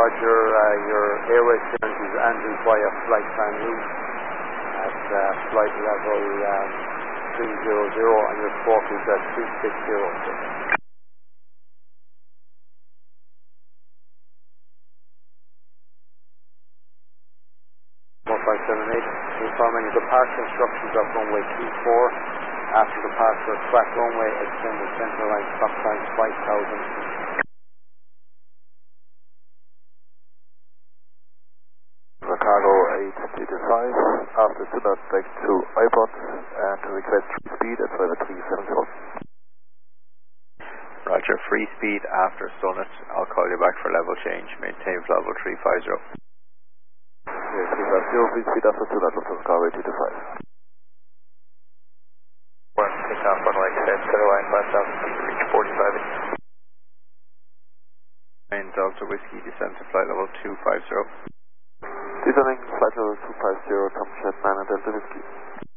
Roger, your airway clearance is Andrew via flight plan loop at flight level 300 and your squawk is at 3606. 1578, informing your departure instructions of runway 24. After departure, track runway, extend the center line, stop time 5000. Chicago 8225, after Sunat back to iPod and request free speed at flight 370. Roger, free speed after Sunat. I'll call you back for level change. Maintain level 350. Okay, 350, free speed after Sunat, Chicago 8225. Take off on like center line 5000 feet, reach 45. Main Delta Whiskey, descend to flight level 250. Descending flight level 250, Tom Shed 9 and Delta Whiskey.